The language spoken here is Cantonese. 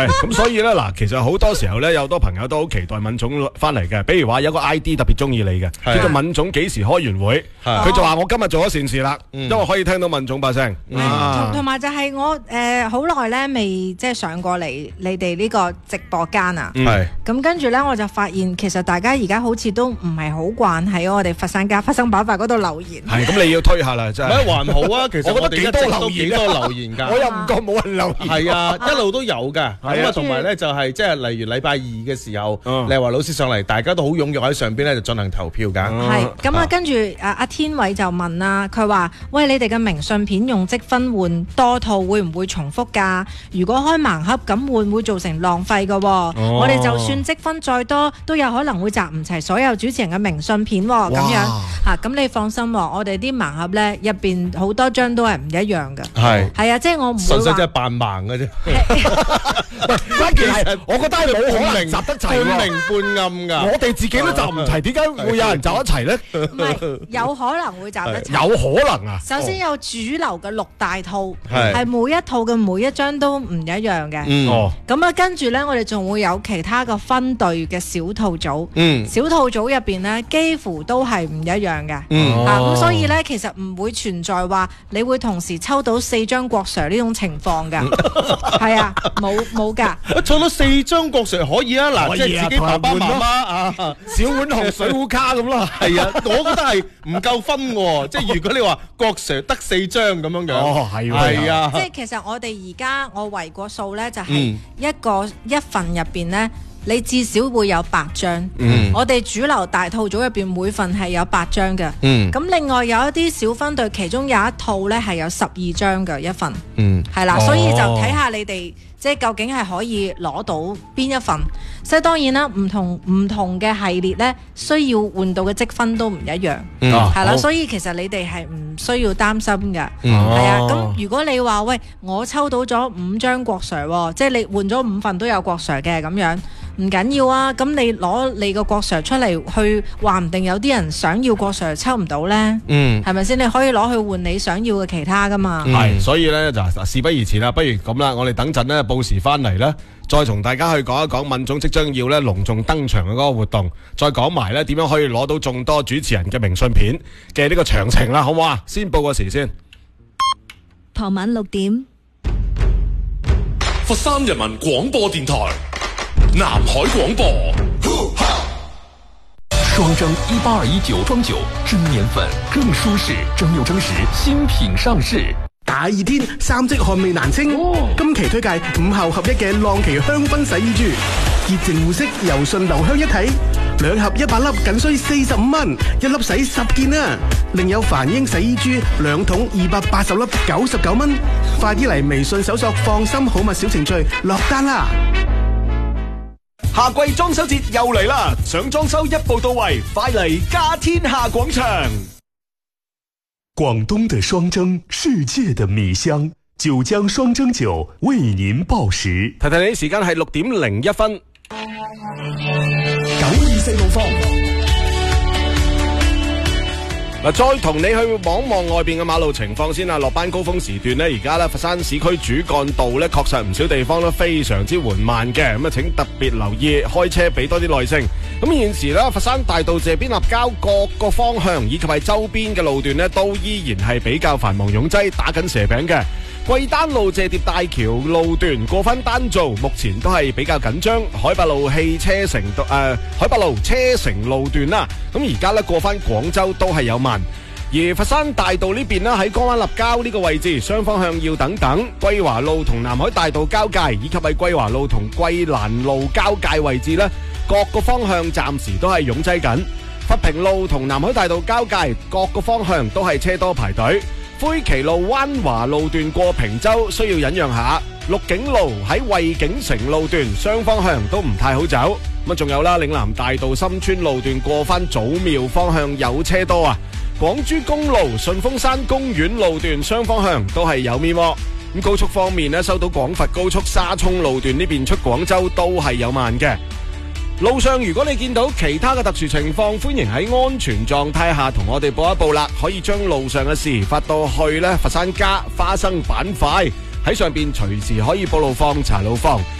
係咁，所以咧嗱，其實好多時候咧，有好多朋友都好期待敏總翻嚟嘅。比如話有個 ID 特別中意你嘅，叫做敏總幾時開完會？佢就話我今日做咗善事啦，因為可以聽到敏總把聲。 同埋就係我好耐咧未即係上過嚟你哋呢個直播間啊。咁跟住咧，我就發現其實大家而家好似都唔係好慣喺我哋佛山家發生板塊嗰度留言。 係咁，你要推下啦，真係。 還好啊，其實我哋一直都幾多留言㗎。 我又唔覺冇人留言。 係啊，一路都有㗎。咁啊，同埋咧就係即係例如禮拜二嘅時候，麗華老師上嚟，大家都好踴躍喺上邊咧就進行投票㗎。 係咁啊，跟住阿天偉就問啦，佢話：喂，你哋嘅明信片用積分換多套，會唔會重複㗎？如果開盲盒，咁會唔會造成浪費㗎？我哋就算積分再多，都有可能會集唔齊所有主持人嘅明信片喎。咁樣嚇，咁你放心，我哋啲盲盒咧入邊好多張都係唔一樣嘅。係啊，即係我唔會話純粹即係扮盲嘅啫。 關鍵係，我覺得係冇可能集得齊喎， 半明半暗㗎。 我哋自己都集唔齊，點解會有人集得齊咧？ 唔係，有可能會集得齊。 有可能啊！ 首先有主流嘅6大套，係每一套嘅每一張都唔一樣嘅。咁啊，跟住咧，我哋仲會有其他嘅分隊嘅小套組。小套組入邊咧，幾乎都係唔一樣嘅。咁所以咧，其實唔會存在話你會同時抽到4張國 Sir 呢種情況㗎。係啊，冇㗎。 抽到4張國 Sir 可以啊，嗱，即係自己爸爸媽媽啊， 小碗紅水壺卡咁咯。 係啊，我覺得係唔夠分喎。即係如果你話國 Sir 得4張咁樣樣，係啊。 即係其實我哋而家我圍過數咧，就係一份入邊咧。你至少會有8張，我哋主流大套組入邊每份係有8張嘅，咁另外有一啲小分隊，其中有一套呢係有12張嘅一份，係啦，所以就睇下你哋即係究竟係可以攞到邊一份，所以當然啦，唔同嘅系列呢，需要換到嘅積分都唔一樣，係啦，所以其實你哋係唔需要擔心嘅，係啊，咁如果你話喂，我抽到咗5張國 Sir，即係你換咗5份都有國 Sir 嘅咁樣。唔緊要啊，咁你攞你個國 Sir 出嚟去，話唔定有啲人想要國 Sir 抽唔到呢，係咪先？你可以攞去換你想要嘅其他噶嘛。 係，所以呢，就事不宜遲啦，不如咁啦，我哋等陣呢報時翻嚟呢，再同大家去講一講敏總即將要呢隆重登場嘅嗰個活動，再講埋呢點樣可以攞到眾多主持人嘅明信片嘅呢個詳情啦，好唔好啊？先報個時先。 傍晚6點， 佛山人民廣播電台。南海廣播， 雙蒸182酒莊酒，蒸年粉更舒適，蒸餾蒸食新品上市。 大熱天3滴汗味難清，今期推介5效合一嘅浪奇香薰洗衣珠，潔淨護色，柔順留香一體，2盒100粒僅需45蚊，1粒洗10件啊！另有梵英洗衣珠2桶280粒99蚊，快啲嚟微信搜索放心好物小程序落單啦！ 夏季裝修節又嚟啦，想裝修一步到位，快嚟家天下廣場。 廣東的雙蒸，世界的米香，九江雙蒸酒為您報時。 提提你時間係6點01分。 924路況。 嗱，再同你去望望外邊嘅馬路情況先啦。落班高峰時段呢，而家咧佛山市區主幹道咧，確實唔少地方都非常之緩慢嘅。咁啊，請特別留意，開車俾多啲耐性。咁現時咧，佛山大道謝邊立交各個方向以及係周邊嘅路段呢，都依然係比較繁忙擁擠，打緊蛇餅嘅。貴丹路謝疊大橋路段過翻丹造，目前都係比較緊張。海八路海八路車城路段啦，咁而家咧過翻廣州都係有慢。而佛山大道呢邊咧，喺江灣立交呢個位置，雙方向要等等。桂華路同南海大道交界，以及係桂華路同桂蘭路交界位置呢，各個方向暫時都係擁擠緊。佛平路同南海大道交界，各個方向都係車多排隊。灰旗路灣華路段過平洲需要忍讓下，綠景路喺惠景城路段雙方向都唔太好走。咁仲有啦，嶺南大道深村路段過翻祖廟方向有車多啊。廣珠公路順峰山公園路段雙方向都係有面。咁高速方面呢，收到廣佛高速沙涌路段呢邊出廣州都係有慢嘅。路上如果你見到其他嘅特殊情況，歡迎喺安全狀態下同我哋報一報啦，可以將路上嘅事發到去呢佛山家花生板塊，喺上邊隨時可以報路況查路況。